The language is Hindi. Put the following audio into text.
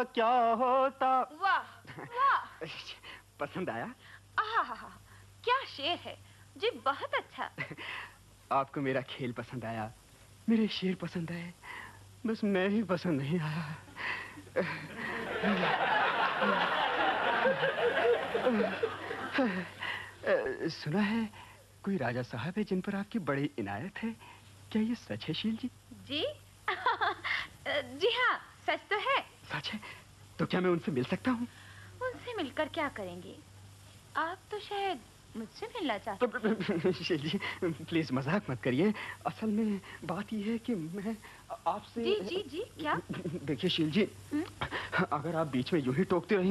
क्या होता। वाह वाह, पसंद आया? आहा, क्या शेर है जी, बहुत अच्छा। आपको मेरा खेल पसंद आया, मेरे शेर पसंद आए, बस मैं ही पसंद नहीं आया। सुना है कोई राजा साहब है जिन पर आपकी बड़ी इनायत है, क्या ये सच है शील जी? जी जी हाँ, सच तो है। सच है? तो क्या मैं उनसे मिल सकता हूँ? उनसे मिलकर क्या करेंगे? आप तो शायद मुझसे मिलना चाहते थे। शील जी प्लीज मजाक मत करिए, असल में बात यह है कि मैं आपसे जी जी जी, क्या? देखिए शील जी, हुँ? अगर आप बीच में यूं ही टोकते रहे